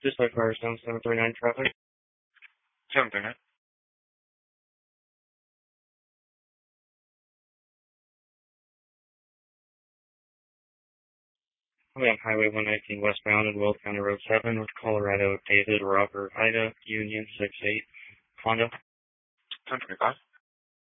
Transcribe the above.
Dispatch Firestone 739 traffic. 739. On Highway 119 westbound and Will County Road 7 with Colorado David Robert Ida Union 68 Honda. 1025.